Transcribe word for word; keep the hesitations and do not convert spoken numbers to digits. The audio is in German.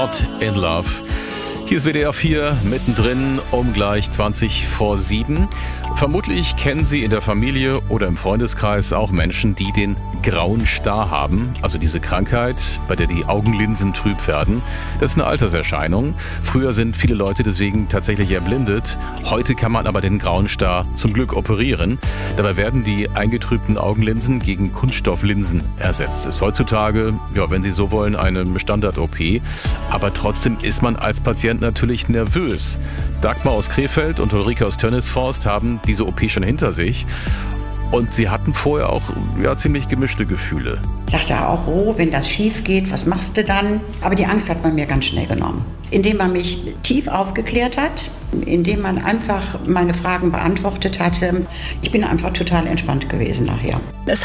Not in Love. Hier ist W D R vier, mittendrin um gleich zwanzig vor sieben. Vermutlich kennen Sie in der Familie oder im Freundeskreis auch Menschen, die den grauen Star haben. Also diese Krankheit, bei der die Augenlinsen trüb werden. Das ist eine Alterserscheinung. Früher sind viele Leute deswegen tatsächlich erblindet. Heute kann man aber den grauen Star zum Glück operieren. Dabei werden die eingetrübten Augenlinsen gegen Kunststofflinsen ersetzt. Ist heutzutage, ja, wenn Sie so wollen, eine Standard-O P. Aber trotzdem ist man als Patient natürlich nervös. Dagmar aus Krefeld und Ulrike aus Tönnisforst haben diese O P schon hinter sich. Und sie hatten vorher auch ja, ziemlich gemischte Gefühle. Ich dachte auch, oh, wenn das schief geht, was machst du dann? Aber die Angst hat man mir ganz schnell genommen. Indem man mich tief aufgeklärt hat, indem man einfach meine Fragen beantwortet hatte. Ich bin einfach total entspannt gewesen nachher.